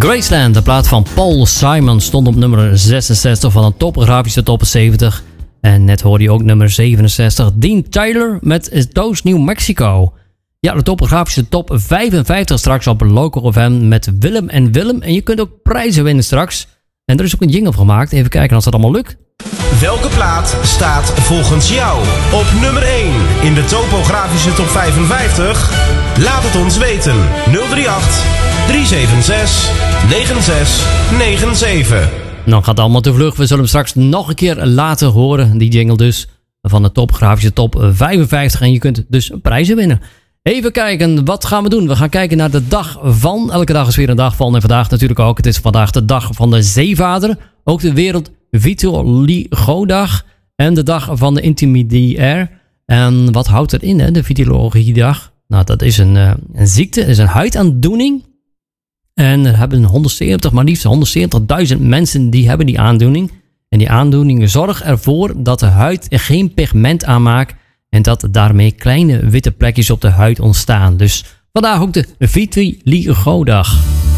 Graceland, de plaat van Paul Simon, stond op nummer 66 van een topografische top 70. En net hoorde je ook nummer 67, Dean Taylor met Those New Mexico. Ja, de topografische top 55 straks op Local FM met Willem en Willem. En je kunt ook prijzen winnen straks. En er is ook een jingle gemaakt. Even kijken of dat allemaal lukt. Welke plaat staat volgens jou op nummer 1 in de topografische top 55? Laat het ons weten. 038 376 9697. Nou gaat het allemaal te vlug. We zullen hem straks nog een keer laten horen. Die jingle dus van de topografische top 55. En je kunt dus prijzen winnen. Even kijken, wat gaan we doen? We gaan kijken naar de dag van. Elke dag is weer een dag van. En vandaag natuurlijk ook. Het is vandaag de dag van de zeevader. Ook de Wereld Vitiligo-dag. En de dag van de intermediair. En wat houdt erin, hè? De Vitiligo-dag? Nou, dat is een ziekte. Het is een huidaandoening. En er hebben maar liefst 170.000 mensen die hebben die aandoening. En die aandoening zorgt ervoor dat de huid geen pigment aanmaakt. En dat daarmee kleine witte plekjes op de huid ontstaan. Dus vandaag ook de Vitiligo-dag.